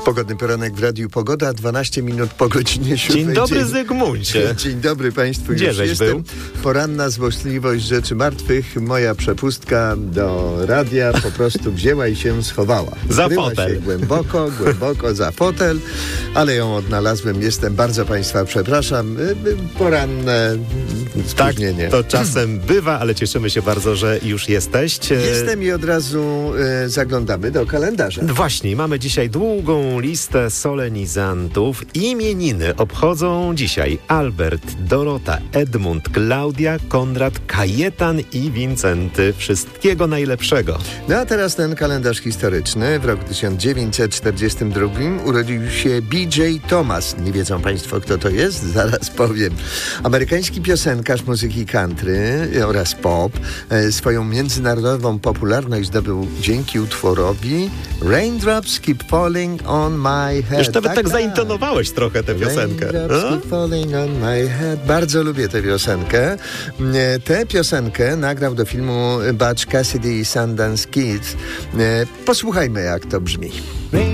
Pogodny poranek w Radiu Pogoda, 12 minut po godzinie 7. Dzień dobry, Zygmuncie. Dzień dobry Państwu. Gdzie Już żeś jestem. był? Poranna złośliwość rzeczy martwych. Moja przepustka do radia po prostu wzięła i się schowała. Za Skryła fotel. się głęboko za fotel, ale ją odnalazłem. Jestem, bardzo Państwa przepraszam. Poranne spóźnienie. Tak, to czasem bywa, ale cieszymy się bardzo, że już jesteś. Jestem i od razu zaglądamy do kalendarza. Właśnie, mamy dzisiaj długą listę solenizantów. Imieniny obchodzą dzisiaj Albert, Dorota, Edmund, Klaudia, Konrad, Kajetan i Wincenty. Wszystkiego najlepszego. No a teraz ten kalendarz historyczny. W roku 1942 urodził się B.J. Thomas. Nie wiedzą Państwo, kto to jest? Zaraz powiem. Amerykański piosenkarz muzyki country oraz pop. Swoją międzynarodową popularność zdobył dzięki utworowi Raindrops Keep Falling on My Head. Już nawet tak zaintonowałeś trochę tę piosenkę. Raindrops keep falling on my head. Bardzo lubię tę piosenkę. Tę piosenkę nagrał do filmu Butch Cassidy i Sundance Kid. Posłuchajmy, jak to brzmi.